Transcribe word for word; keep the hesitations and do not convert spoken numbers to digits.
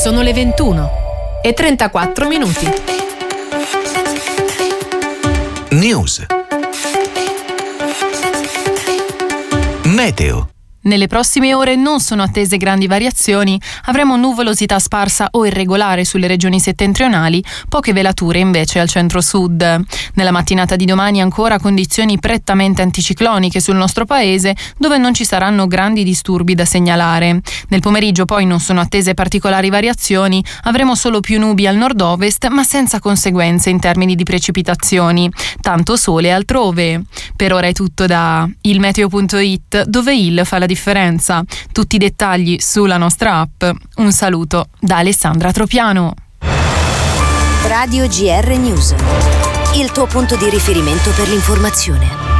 Sono le ventuno e trentaquattro minuti. News. Meteo. Nelle prossime ore non sono attese grandi variazioni, avremo nuvolosità sparsa o irregolare sulle regioni settentrionali, poche velature invece al centro-sud. Nella mattinata di domani ancora condizioni prettamente anticicloniche sul nostro paese, dove non ci saranno grandi disturbi da segnalare. Nel pomeriggio poi non sono attese particolari variazioni, avremo solo più nubi al nord-ovest, ma senza conseguenze in termini di precipitazioni. Tanto sole altrove. Per ora è tutto da il meteo punto it, dove il fa la differenza. differenza. Tutti i dettagli sulla nostra app. Un saluto da Alessandra Tropiano. Radio G R News, il tuo punto di riferimento per l'informazione.